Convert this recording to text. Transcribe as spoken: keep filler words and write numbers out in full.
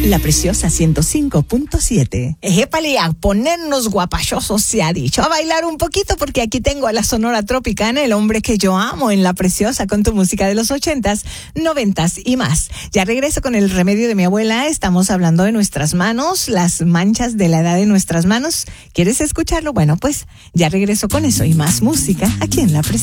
La Preciosa ciento cinco punto siete. Ejépale, a ponernos guapachosos se ha dicho. A bailar un poquito porque aquí tengo a la Sonora Tropicana, el hombre que yo amo en La Preciosa, con tu música de los ochentas, noventas y más. Ya regreso con el remedio de mi abuela. Estamos hablando de nuestras manos, las manchas de la edad de nuestras manos. ¿Quieres escucharlo? Bueno, pues ya regreso con eso y más música aquí en La Preciosa.